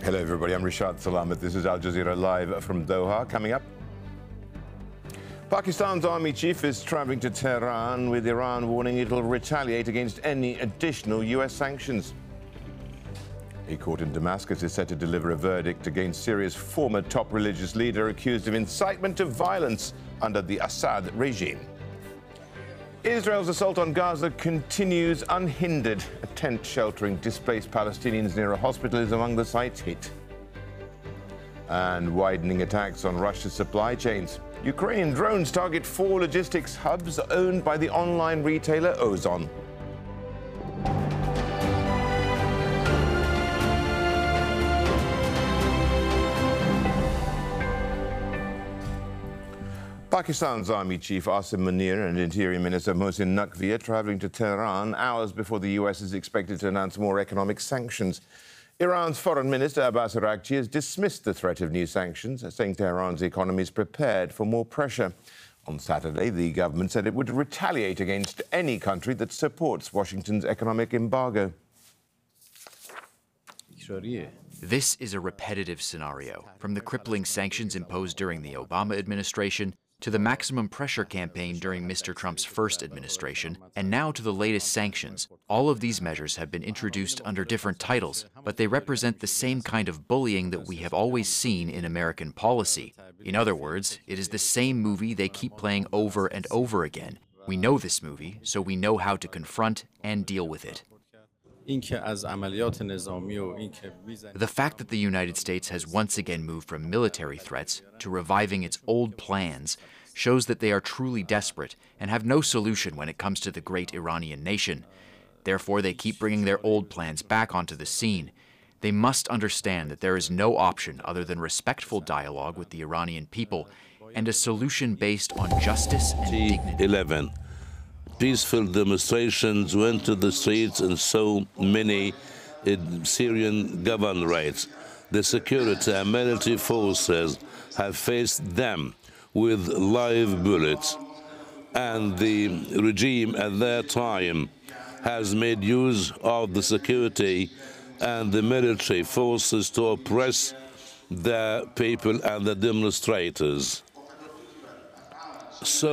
Hello, everybody. I'm Rishad Salamat. This is Al Jazeera Live from Doha. Coming up, Pakistan's army chief is traveling to Tehran, with Iran warning it'll retaliate against any additional U.S. sanctions. A court in Damascus is set to deliver a verdict against Syria's former top religious leader accused of incitement to violence under the Assad regime. Israel's assault on Gaza continues unhindered. A tent sheltering displaced Palestinians near a hospital is among the sites hit. And widening attacks on Russia's supply chains. Ukrainian drones target 4 logistics hubs owned by the online retailer Ozon. Pakistan's Army Chief Asim Munir and Interior Minister Mohsin Naqvi are traveling to Tehran hours before the U.S. is expected to announce more economic sanctions. Iran's Foreign Minister Abbas Araghchi has dismissed the threat of new sanctions, saying Tehran's economy is prepared for more pressure. On Saturday, the government said it would retaliate against any country that supports Washington's economic embargo. This is a repetitive scenario, from the crippling sanctions imposed during the Obama administration to the maximum pressure campaign during Mr. Trump's first administration, and now to the latest sanctions. All of these measures have been introduced under different titles, but they represent the same kind of bullying that we have always seen in American policy. In other words, it is the same movie they keep playing over and over again. We know this movie, so we know how to confront and deal with it. The fact that the United States has once again moved from military threats to reviving its old plans shows that they are truly desperate and have no solution when it comes to the great Iranian nation. Therefore, they keep bringing their old plans back onto the scene. They must understand that there is no option other than respectful dialogue with the Iranian people and a solution based on justice and dignity. 11. Peaceful demonstrations went to the streets and so many Syrian governorates. The security and military forces have faced them with live bullets, and the regime at that time has made use of the security and the military forces to oppress the people and the demonstrators. So